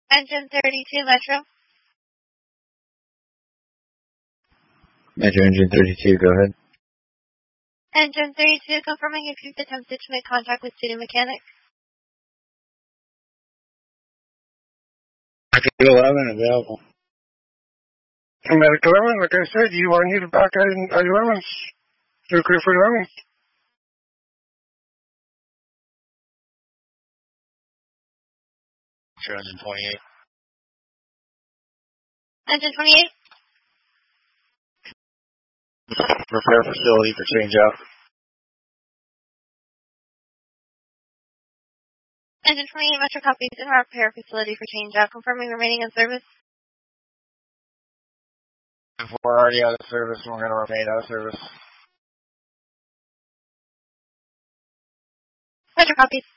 Engine 32, Metro. Metro Engine 32, go ahead. Engine 32, confirming if you've attempted to make contact with city mechanic. Medical 11 available. Medical 11, like I said, you are needed back at 11. You're clear for 11. Sure, Engine 28. Engine 28. Repair facility for change out. Engine 28, Metro copies in our repair facility for change out, confirming remaining in service. If we're already out of service, we're going to remain out of service. Metro copies.